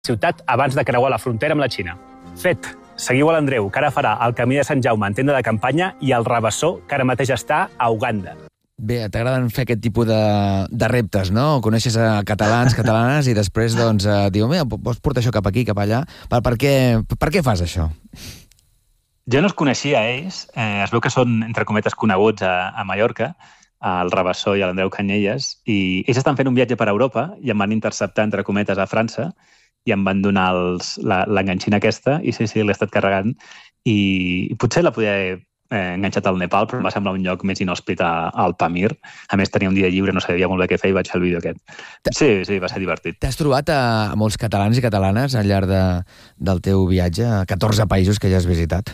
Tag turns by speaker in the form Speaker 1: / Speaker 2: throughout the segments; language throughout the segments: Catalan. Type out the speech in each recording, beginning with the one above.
Speaker 1: ciutat abans de creuar la frontera amb la Xina. Fet! Seguiu a l'Andreu, que ara farà el camí de Sant Jaume en tenda de campanya, i el Rabassó, que ara mateix està a Uganda.
Speaker 2: Bé, t'agraden fer aquest tipus de reptes, no? Coneixes a catalans, catalanes, i després, doncs, diu, mira, vols portar això cap aquí, cap allà? Per què fas això?
Speaker 1: Jo no els coneixia, ells. Es veu que són, entre cometes, coneguts a Mallorca, al Rabassó i a l'Andreu Canyelles, i ells estan fent un viatge per Europa i em van interceptar, entre cometes, a França, i em van donar l'enganxina aquesta, i sí, l'he estat carregant, i potser la podia haver enganxat al Nepal, però em va semblar un lloc més inhòspit al Pamir. A més, tenia un dia lliure, no sabia molt bé què fer, i vaig fer el vídeo aquest. Sí, va ser divertit.
Speaker 2: T'has trobat a molts catalans i catalanes al llarg del teu viatge a 14 països que ja has visitat?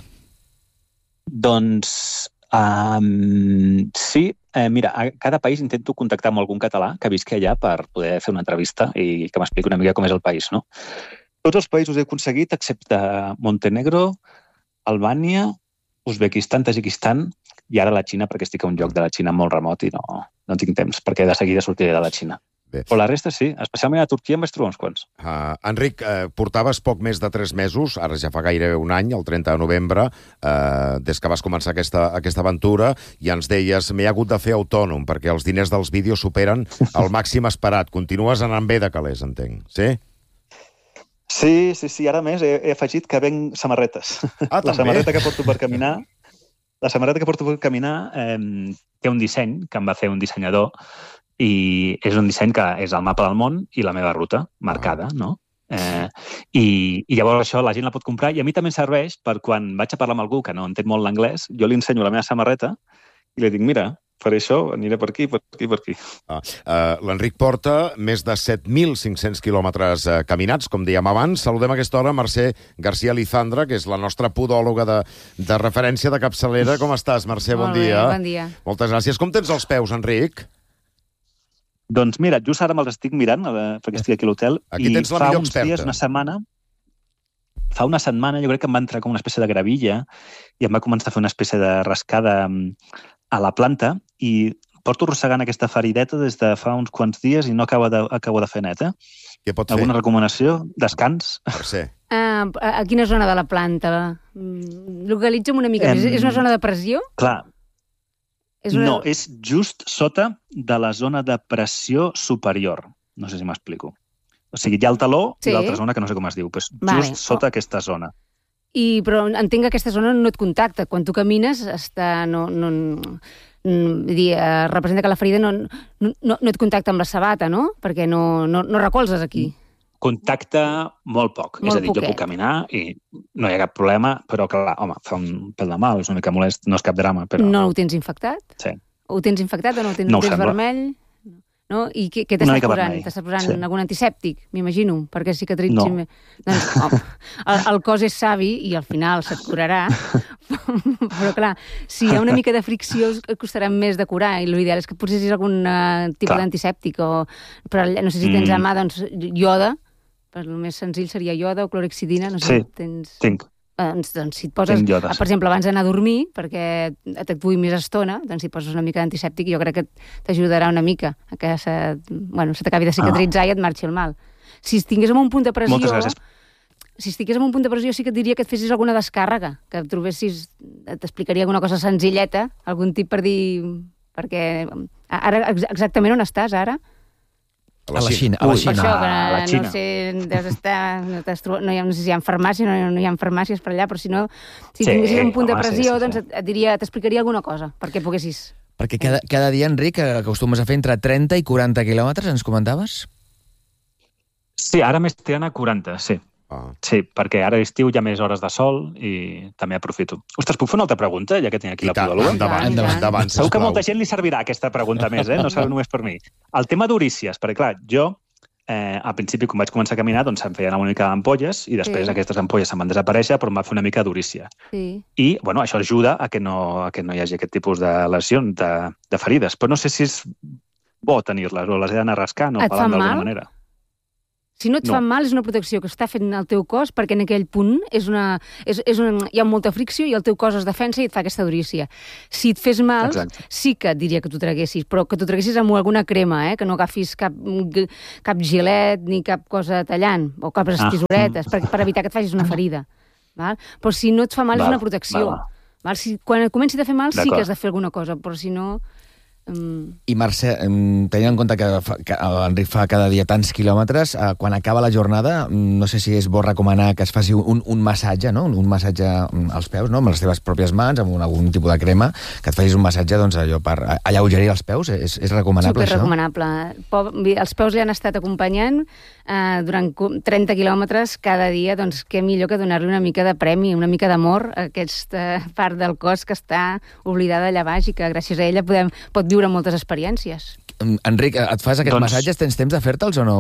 Speaker 1: Doncs sí. Mira, a cada país intento contactar amb algun català que visqui allà per poder fer una entrevista i que m'expliqui una mica com és el país, no? Tots els països he aconseguit, excepte Montenegro, Albània, Uzbekistan, Tajikistan i ara la Xina, perquè estic a un lloc de la Xina molt remot i no tinc temps, perquè de seguida sortiré de la Xina. Bé. Però la resta sí, especialment a Turquia em vaig trobar uns quants.
Speaker 3: Enric, portaves poc més de 3 mesos, ara ja fa gairebé un any, el 30 de novembre, des que vas començar aquesta aventura, i ens deies, m'he hagut de fer autònom, perquè els diners dels vídeos superen el màxim esperat. Continues anant bé de calés, entenc, sí?
Speaker 1: Sí, ara més he afegit que venc samarretes. La samarreta que porto per caminar té un disseny que em va fer un dissenyador, i és un disseny que és el mapa del món i la meva ruta marcada, no? I llavors això la gent la pot comprar, i a mi també serveix per quan vaig a parlar amb algú que no entén molt l'anglès, jo li ensenyo la meva samarreta i li dic, mira, faré això, aniré per aquí, per aquí, per aquí.
Speaker 3: L'Enric porta més de 7.500 quilòmetres caminats, com dèiem abans. Saludem a aquesta hora Mercè García Lizandra, que és la nostra podòloga de referència de capçalera. Com estàs, Mercè? Bon dia.
Speaker 4: Bon dia.
Speaker 3: Moltes gràcies. Com tens els peus, Enric?
Speaker 1: Doncs mira, just ara me'ls estic mirant, perquè estic aquí a l'hotel,
Speaker 3: i fa uns dies,
Speaker 1: fa una setmana, jo crec que em va entrar com una espècie de gravilla i em va començar a fer una espècie de rascada a la planta, i porto arrossegant aquesta ferideta des de fa uns quants dies i no acabo de fer net,
Speaker 3: Què pot fer?
Speaker 1: Alguna recomanació? Descans?
Speaker 3: Mercè.
Speaker 4: A quina zona de la planta? Localitza'm una mica. És una zona de pressió?
Speaker 1: Clar. No, és just sota de la zona de pressió superior. No sé si m'explico. O sigui, hi ha el taló i l'altra zona que no sé com es diu, però just sota aquesta zona.
Speaker 4: Però entenc que aquesta zona no et contacta. Quan tu camines, representa que la ferida no et contacta amb la sabata, no? Perquè no recolzes aquí.
Speaker 1: Contacta molt poc. És a dir, jo puc caminar i no hi ha cap problema, però clar, home, fa un pèl de mal, és una mica molest, no és cap drama, però...
Speaker 4: No ho tens infectat?
Speaker 1: Sí.
Speaker 4: Ho tens infectat o no ho tens vermell? No? I què t'estàs posant? T'estàs posant algun antisèptic, m'imagino, perquè cicatritzi...
Speaker 1: No.
Speaker 4: Doncs, el cos és savi i al final se't curarà, però clar, si hi ha una mica de fricció et costarà més de curar, i l'ideal és que posessis algun tipus d'antisèptic, però no sé si tens a mà, doncs, ioda, el més senzill seria ioda o clorexidina, no sé si tens...
Speaker 1: Sí, tinc.
Speaker 4: Doncs si et poses, per exemple, abans d'anar a dormir, perquè t'actuï més estona, doncs si poses una mica d'antisèptic, jo crec que t'ajudarà una mica a que se t'acabi de cicatritzar i et marxi el mal. Si estigués en un punt de pressió...
Speaker 1: Moltes gràcies.
Speaker 4: Si estigués en un punt de pressió sí que et diria que et fessis alguna descàrrega, que trobessis, t'explicaria alguna cosa senzilleta, algun tip per dir... Perquè ara, exactament on estàs ara?
Speaker 2: A la Xina.
Speaker 4: Per això, que no sé, deus estar... No sé si hi ha farmàcies, no hi ha farmàcies per allà, però si no, si tinguessis un punt de pressió, doncs t'explicaria alguna cosa, perquè poguessis...
Speaker 2: Perquè cada dia, Enric, acostumes a fer entre 30 i 40 quilòmetres, ens comentaves?
Speaker 1: Sí, ara m'estic tirant a 40, sí. Sí, perquè ara a l'estiu hi ha més hores de sol i també aprofito. Ostres, puc fer una altra pregunta, ja que tinc aquí la podòloga?
Speaker 3: Endavant,
Speaker 1: segur que molta gent li servirà aquesta pregunta més, no serà només per mi. El tema d'urícies, perquè clar, jo al principi, quan vaig començar a caminar, doncs em feien una mica d'ampolles i després aquestes ampolles se'n van desaparèixer, però em va fer una mica d'urícia. I, bueno, això ajuda a que no hi hagi aquest tipus de lesions, de ferides. Però no sé si és bo tenir-les o les he d'anar rascant o pelant d'alguna manera.
Speaker 4: Si no et fa mal, és una protecció que està fent el teu cos perquè en aquell punt hi ha molta fricció i el teu cos es defensa i et fa aquesta durícia. Si et fes mal, sí que et diria que t'ho traguessis, però que t'ho traguessis amb alguna crema, que no agafis cap gilet ni cap cosa tallant o cap tisoretes per evitar que et facis una ferida. Val? Però si no et fa mal, és una protecció. Val? Quan et comenci a fer mal, sí que has de fer alguna cosa, però si no...
Speaker 2: I Mercè, tenint en compte que l'Enric fa cada dia tants quilòmetres, quan acaba la jornada, no sé si és bo recomanar que es faci un massatge, no? Un massatge als peus, no? Amb les teves pròpies mans, amb algun tipus de crema, que et facis un massatge, doncs, allò per alleugerir els peus. És recomanable, això?
Speaker 4: Superrecomanable. Els peus li han estat acompanyant durant 30 quilòmetres cada dia, doncs què millor que donar-li una mica de premi, una mica d'amor a aquesta part del cos que està oblidada allà baix i que gràcies a ella pot viure moltes experiències.
Speaker 2: Enric, et fas aquests massatges? Tens temps de fer-te'ls o no?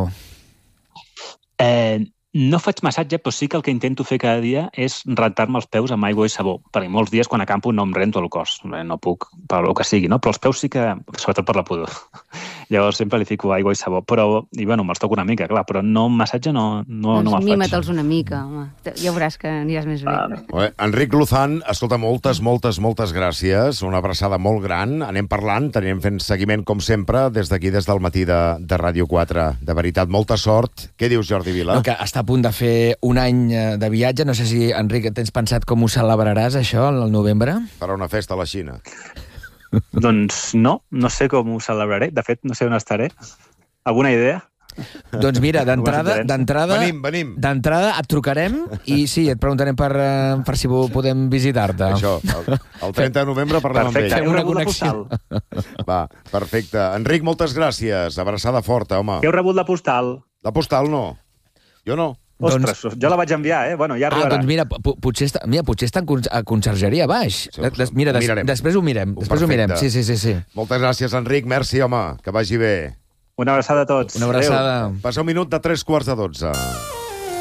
Speaker 1: No faig massatge, però sí que el que intento fer cada dia és rentar-me els peus amb aigua i sabó, perquè molts dies quan acampo no em rento el cos, no puc, per el que sigui, no? Però els peus sí que, sobretot per la pudor. Llavors sempre li fico aigua i sabó, me'ls toco una mica, clar, però no massatge no me'ls faig.
Speaker 4: Mímete'ls una mica, home, ja veuràs que aniràs més bé.
Speaker 3: Enric Luzán, escolta, moltes gràcies, una abraçada molt gran, anem parlant, anirem fent seguiment com sempre, des d'aquí, des del matí de Ràdio 4. De veritat, molta sort. Què dius, Jordi Vila?
Speaker 2: Que està a punt de fer un any de viatge. No sé si, Enric, tens pensat com ho celebraràs, això, al novembre?
Speaker 3: Farà una festa a la Xina.
Speaker 1: Doncs no sé com ho celebraré. De fet, no sé on estaré. Alguna idea?
Speaker 2: Doncs mira, d'entrada
Speaker 3: Venim.
Speaker 2: D'entrada et trucarem i sí, et preguntarem per si podem visitar-te.
Speaker 3: Això, el 30 de novembre parlem amb ell.
Speaker 1: Perfecte, una connexió.
Speaker 3: Va, perfecte. Enric, moltes gràcies. Abraçada forta, home.
Speaker 1: Heu rebut la postal?
Speaker 3: La postal no. Jo no.
Speaker 1: Ostres, jo la vaig enviar, Bueno, ja arribarà.
Speaker 2: Doncs mira, potser està a consergeria baix. Mira, després ho mirem. Sí.
Speaker 3: Moltes gràcies, Enric. Merci, home. Que vagi bé.
Speaker 1: Una abraçada a tots.
Speaker 2: Una abraçada.
Speaker 3: Passa un minut de 3:15.